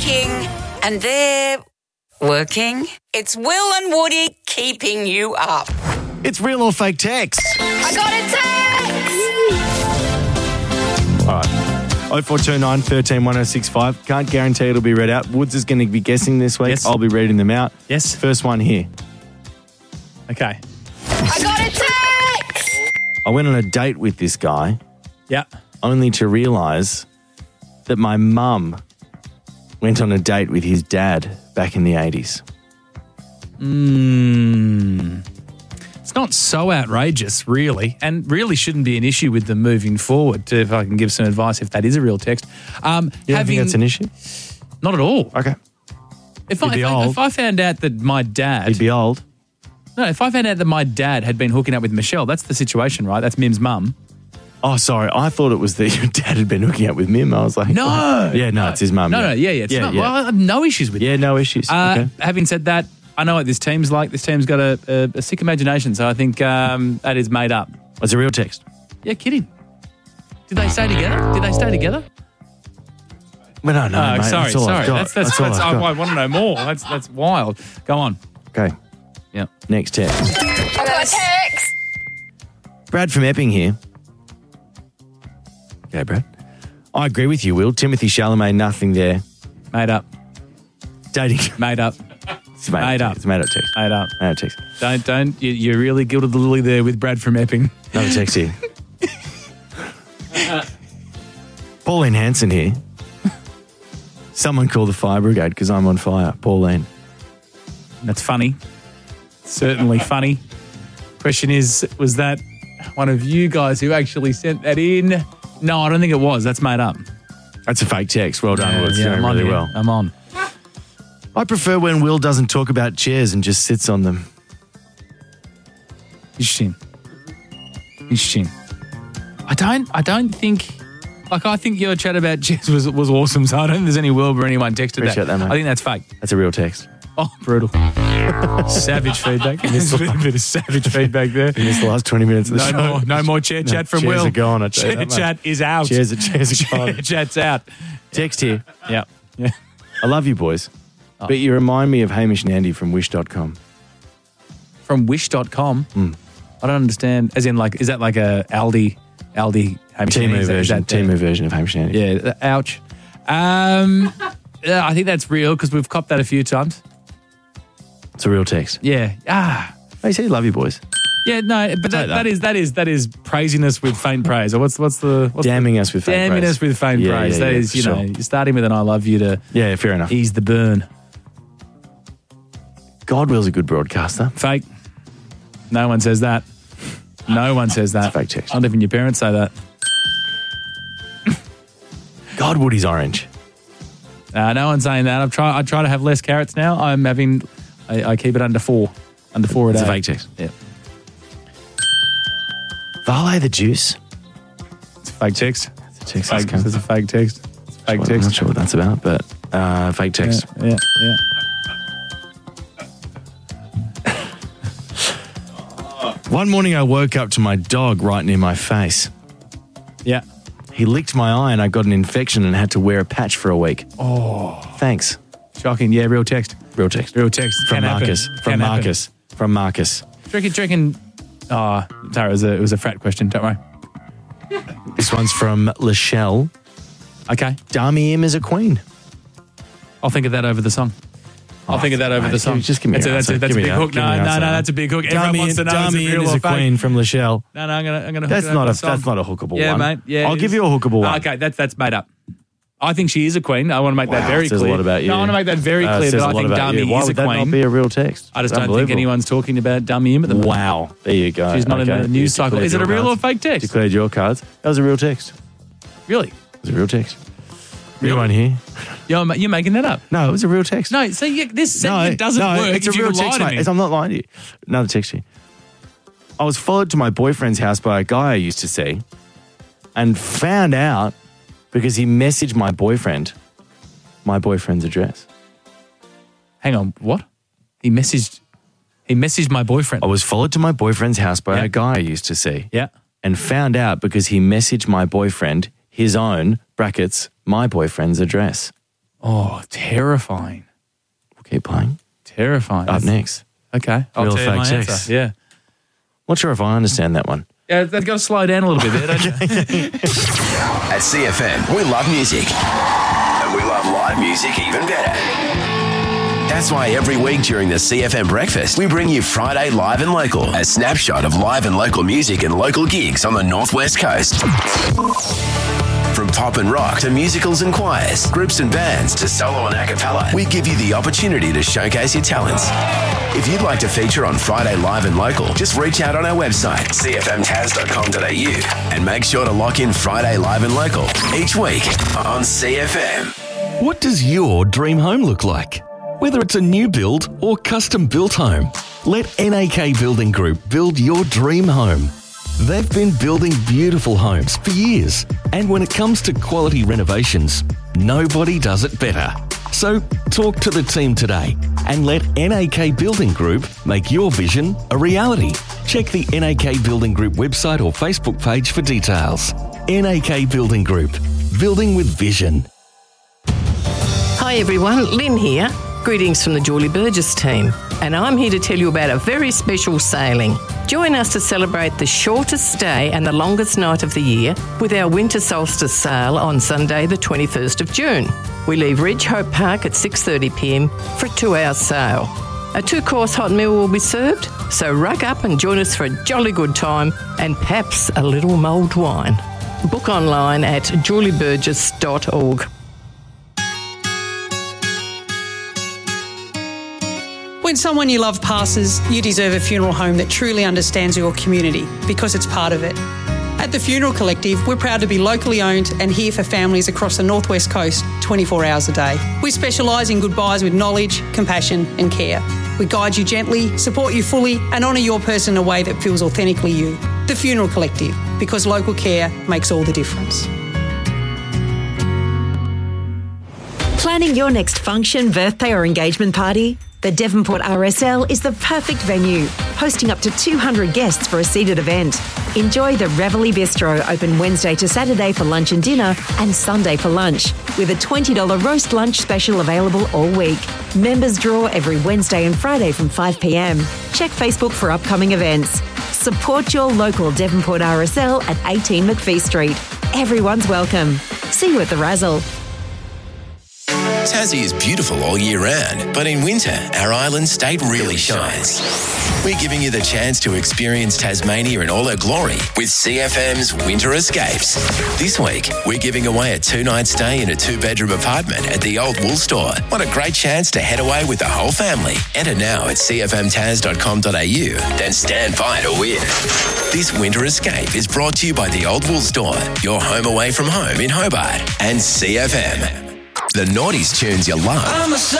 working, and they're working. It's Will and Woody keeping you up. It's real or fake text. I got a text! All right. 0429 13 1065. Can't guarantee it'll be read out. Woods is going to be guessing this week. Yes. I'll be reading them out. Yes. First one here. Okay. I got a text! I went on a date with this guy Yeah. only to realise that my mum went on a date with his dad back in the 80s. It's not so outrageous, really, and really shouldn't be an issue with them moving forward, if I can give some advice if that is a real text. You don't think that's an issue? Not at all. Okay. If He'd be old. I found out that my dad... He'd be old. No, if I found out that my dad had been hooking up with Michelle, that's the situation, right? That's Mim's mum. Oh, sorry. I thought it was that your dad had been hooking up with Mim. I was like... No. Oh. Yeah, no, it's his mum. No, it's not. Well, I have no issues with Yeah, no issues. Okay. Having said that, I know what this team's like. This team's got a sick imagination, so I think that is made up. It's a real text. Yeah, kidding. Did they stay together? Did they stay together? Well, no, mate. Sorry. That's all I've got. That's all I've got. I want to know more. That's wild. Go on. Okay. Yeah. Next text. I got a text! Brad from Epping here. Okay, Brad. I agree with you, Will. Timothy Chalamet, nothing there. Made up. Dating. Made up. It's made up. It's made up text. Made up. Made up text. Don't. You really gilded the lily there with Brad from Epping. Another text here. Pauline Hanson here. Someone call the fire brigade because I'm on fire. Pauline. That's funny. Certainly funny. Question is, was that one of you guys who actually sent that in? No, I don't think it was. That's made up. That's a fake text. Well done, Will. It's doing I'm on really here. well. I'm on. I prefer when Will doesn't talk about chairs and just sits on them. Interesting. I don't think... Like, I think your chat about chairs was awesome, so I don't think there's any world where anyone texted Appreciate that, mate. I think that's fake. That's a real text. Oh, brutal. Savage feedback. There's a bit of savage feedback there. In this last 20 minutes of the show. No more chair chat from chairs Will. are gone, I tell you Chair that much. chat is out. Chairs are gone. Chair chat's out. Text here. Yeah. I love you, boys. Oh. But you remind me of Hamish and Andy from Wish.com. From Wish.com? I don't understand. As in, like, is that like a Aldi Hamish and Andy? Temu version of Hamish and Andy. Yeah, ouch. Yeah, I think that's real because we've copped that a few times. It's a real text. Yeah. He said, love you, boys. Yeah, no, but that is praising us with faint praise. Or what's Damning us with faint praise. Damning us with faint praise. That is, you know, you're starting with an I love you to fair enough. ease the burn. Godwill's a good broadcaster. Fake. No one says that. No one says that. It's a fake text. Not even your parents say that. God, Woody's orange. No one's saying that. I try to have less carrots now. I keep it under 4. Under 4 a day. It's a fake text. Yeah. Vale the juice. It's a fake text. It's a text. Fake, it's a fake text. It's a fake text. I'm not sure what that's about, but fake text. Yeah. One morning I woke up to my dog right near my face. Yeah. He licked my eye and I got an infection and had to wear a patch for a week. Oh. Thanks. Shocking. Yeah, real text. Real text. Real text. From Can happen. Marcus. From Can happen. Marcus. From Marcus. Do you reckon... Oh, sorry, it was a frat question. Don't worry. This one's from Lachelle. Okay. Dami Im is a queen. I'll think of that over the song. I'll think of that over the song. Just give me that's your answer. That's a Give me big your hook. No, answer. that's a big hook. Everyone wants to know is it Dami real Im is or a fake. queen from Lachelle. No, I'm gonna. That's hook not it up. that's not a hookable Yeah, one. mate. Yeah, I'll it give is. you a hookable one. Okay, that's made up. I think she is a queen. I want to make that very says clear. a lot about you. No, I want to make that very clear says that a I lot think about you. Dami Why is a would that not queen. be a real text? I just don't think Unbelievable. anyone's talking about Dami Im at the moment. Wow. There you go. She's not in the news cycle. Is it a real or fake text? Declared your cards. That was a real text. Really? It was a real text. Real one here. You're making that up. No, it was a real text. No, see, this segment doesn't work. It's a if you real lie text, to mate. me. I'm not lying to you. Another text here. I was followed to my boyfriend's house by a guy I used to see and found out because he messaged my boyfriend's address. Hang on, what? He messaged my boyfriend. I was followed to my boyfriend's house by a guy I used to see. Yeah. And found out because he messaged my boyfriend his own, brackets, my boyfriend's address. Oh, terrifying. We'll keep playing. Terrifying. Up next. Okay. I'll Real tell you my fact checks. answer. Yeah. Not sure if I understand that one. Yeah, they've got to slow down a little bit there, don't you? At CFM, we love music. And we love live music even better. That's why every week during the CFM breakfast, we bring you Friday Live and Local, a snapshot of live and local music and local gigs on the Northwest Coast. From pop and rock to musicals and choirs, groups and bands to solo and a cappella, we give you the opportunity to showcase your talents. If you'd like to feature on Friday Live and Local, just reach out on our website, cfmtaz.com.au, and make sure to lock in Friday Live and Local each week on CFM. What does your dream home look like? Whether it's a new build or custom built home, let NAK Building Group build your dream home. They've been building beautiful homes for years, and when it comes to quality renovations, nobody does it better. So talk to the team today and let NAK Building Group make your vision a reality. Check the NAK Building Group website or Facebook page for details. NAK Building Group, building with vision. Hi everyone, Lynn here. Greetings from the Julie Burgess team, and I'm here to tell you about a very special sailing. Join us to celebrate the shortest stay and the longest night of the year with our winter solstice sail on Sunday the 21st of June. We leave Ridge Hope Park at 6:30pm for a 2-hour sail. A 2-course hot meal will be served, so ruck up and join us for a jolly good time and perhaps a little mulled wine. Book online at julieburgess.org. When someone you love passes, you deserve a funeral home that truly understands your community because it's part of it. At the Funeral Collective, we're proud to be locally owned and here for families across the Northwest Coast 24 hours a day. We specialise in goodbyes with knowledge, compassion and care. We guide you gently, support you fully and honour your person in a way that feels authentically you. The Funeral Collective, because local care makes all the difference. Planning your next function, birthday or engagement party? The Devonport RSL is the perfect venue, hosting up to 200 guests for a seated event. Enjoy the Reveille Bistro, open Wednesday to Saturday for lunch and dinner and Sunday for lunch, with a $20 roast lunch special available all week. Members draw every Wednesday and Friday from 5pm. Check Facebook for upcoming events. Support your local Devonport RSL at 18 McPhee Street. Everyone's welcome. See you at the Razzle. Tassie is beautiful all year round, but in winter, our island state really shines. We're giving you the chance to experience Tasmania in all her glory with CFM's Winter Escapes. This week, we're giving away a 2-night stay in a 2-bedroom apartment at the Old Wool Store. What a great chance to head away with the whole family. Enter now at cfmtaz.com.au, then stand by to win. This Winter Escape is brought to you by the Old Wool Store, your home away from home in Hobart, and CFM. The Naughties tunes you love.